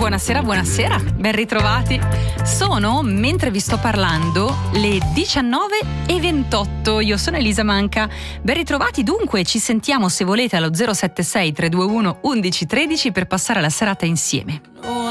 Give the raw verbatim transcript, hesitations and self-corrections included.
Buonasera, buonasera, ben ritrovati. Sono, mentre vi sto parlando, le diciannove e ventotto. Io sono Elisa Manca. Ben ritrovati dunque, ci sentiamo se volete allo zero sette sei tre due uno uno uno uno tre zero per passare la serata insieme.